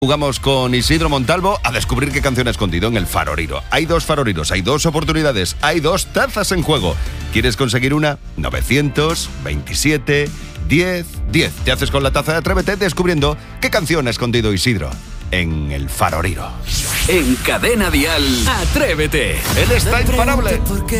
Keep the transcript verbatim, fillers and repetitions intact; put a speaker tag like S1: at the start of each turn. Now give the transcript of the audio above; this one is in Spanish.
S1: Jugamos con Isidro Montalvo a descubrir qué canción ha escondido en el Faroriro. Hay dos Faroriros, hay dos oportunidades, hay dos tazas en juego. ¿Quieres conseguir una? novecientos veintisiete diez diez. Te haces con la taza de Atrévete descubriendo qué canción ha escondido Isidro en el Faroriro.
S2: En Cadena Dial, Atrévete.
S1: Él está imparable.